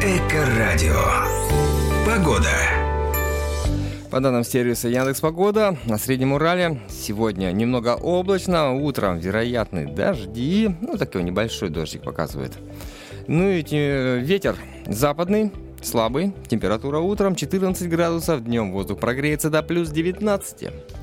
Эко-радио. Погода. По данным сервиса Яндекс.Погода, на Среднем Урале сегодня немного облачно, утром вероятны дожди, такой небольшой дождик показывает. Ветер западный, слабый, температура утром 14 градусов, днем воздух прогреется до плюс 19.